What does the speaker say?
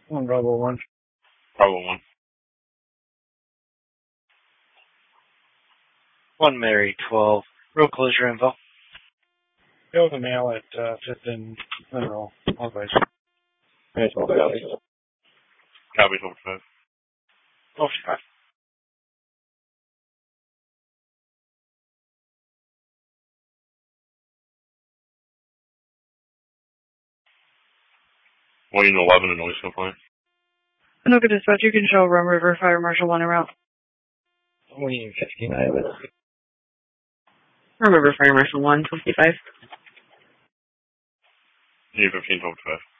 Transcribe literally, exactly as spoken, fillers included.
One Bravo one. Bravo one. One Mary twelve. Road closure info. Go to mail at uh, fifth and Mineral. Always. Nice one, Valley. Copy over five. Oh, five. Wayne eleven and noise complaint. Anoka Dispatch, you can show Rum River Fire Marshal one en route. Wayne fifteen, I have it. Rum River Fire Marshal one, twenty-five. E fifteen over five.